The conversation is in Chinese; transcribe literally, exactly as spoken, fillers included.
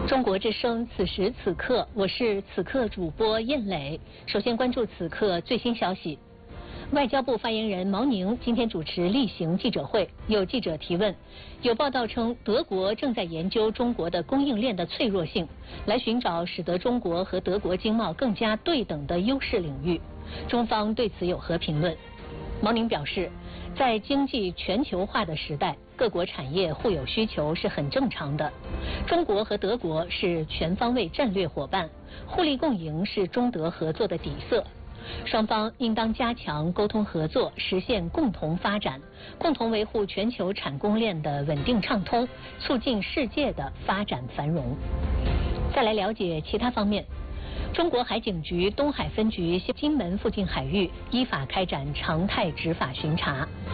中国之声，此时此刻，我是此刻主播燕磊。首先关注此刻最新消息。外交部发言人毛宁今天主持例行记者会，有记者提问，有报道称德国正在研究中国的供应链的脆弱性，来寻找使得中国和德国经贸更加对等的优势领域。中方对此有何评论？毛宁表示，在经济全球化的时代，各国产业互有需求是很正常的。中国和德国是全方位战略伙伴，互利共赢是中德合作的底色。双方应当加强沟通合作，实现共同发展，共同维护全球产供链的稳定畅通，促进世界的发展繁荣。再来了解其他方面。中国海警局东海分局金门附近海域依法开展常态执法巡查。